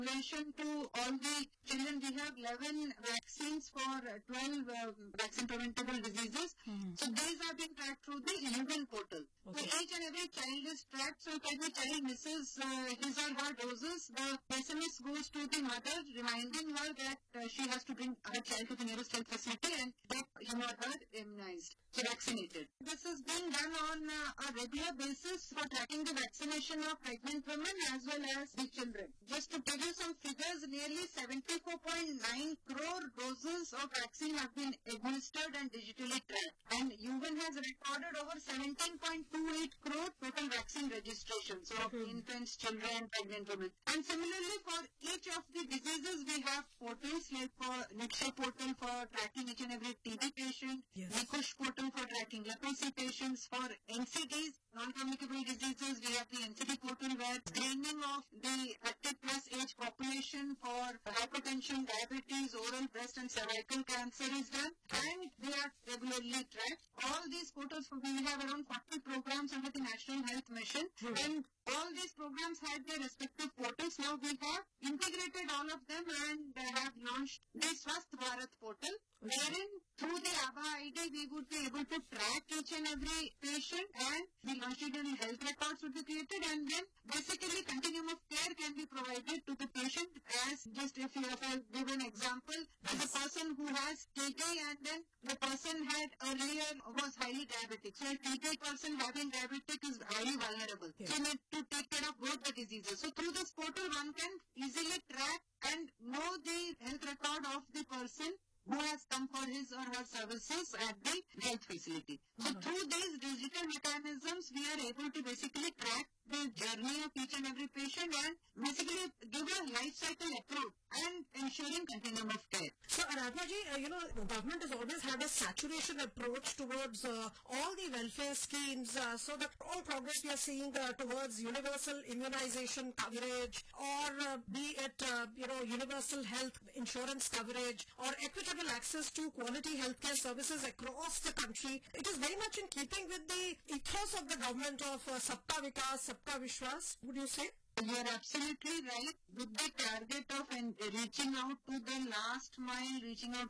relation to all the children, we have 11 vaccines for 12 vaccine preventable diseases. So these are being tracked through the UN portal. Okay. So each and every child is tracked. So if every child misses his or her doses, the SMS goes to the mother reminding her that she has to bring her child to the nearest health facility and get him or her immunized, so vaccinated. This is being done on a regular basis for tracking the vaccination of pregnant women as well as the children. Just to give you some figures, nearly 74.9 crore doses of vaccine have been administered and digitally tracked. And UN has recorded over 17.28 crore total vaccine registrations of infants, children, pregnant women. And similarly, for each of the diseases, we have portals like for Niksha portal for tracking each and every TB patient, Nikush portal for tracking leprosy patients, for NCDs, non-communicable diseases, we have the NCD portal where screening of the 30 plus age population for hypertension, diabetes, oral, breast and cervical cancer is done, and they are regularly tracked. All these portals, we have around 40 programs under the National Health Mission, and all these programs had their respective portals. Now we have integrated all of them and have launched the Swasth Bharat portal, wherein through the ABHA ID we would be able to track each and every patient, and the longitudinal health records would be created, and then basically continuum of care can be provided to the patient. As just if you have give an example, the person who has TK and then the person had earlier was highly diabetic. So a TK person having diabetic is highly vulnerable. So you need to take care of both the diseases. So through this portal one can easily track and know the health record of the person who has come for his or her services at the health facility. So through these digital mechanisms, we are able to basically track the journey of each and every patient and basically give a life cycle approach and ensuring continuum of care. So, Aradhna ji, the government has always had a saturation approach towards all the welfare schemes, so that all progress we are seeing towards universal immunization coverage, or be it, universal health insurance coverage, or equitable access to quality healthcare services across the country. It is very much in keeping with the ethos of the government of Sabka Vikas, Sabka Vishwas, would you say? You are absolutely right. With the target of reaching out to the last mile, reaching out